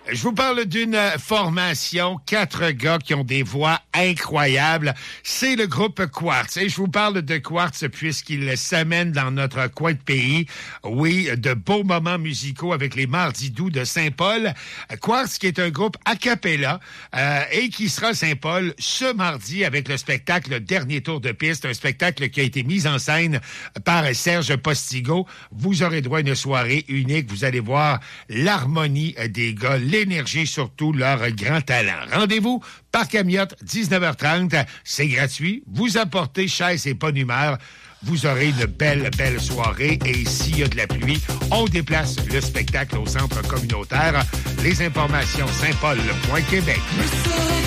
Je vous parle d'une formation, 4 gars qui ont des voix incroyables. C'est le groupe Quartz. Et je vous parle de Quartz puisqu'il s'amène dans notre coin de pays. Oui, de beaux moments musicaux avec les Mardis doux de Saint-Paul. Quartz qui est un groupe a cappella et qui sera à Saint-Paul ce mardi avec le spectacle Dernier tour de piste, un spectacle qui a été mis en scène par Serge Postigo. Vous aurez droit à une soirée unique. Vous allez voir l'harmonie des gars, l'énergie, surtout leur grand talent. Rendez-vous Parc Amiotte, 19h30. C'est gratuit. Vous apportez chaise et bonne humeur. Vous aurez une belle soirée. Et s'il y a de la pluie, on déplace le spectacle au centre communautaire. Les informations, saintpaul.québec.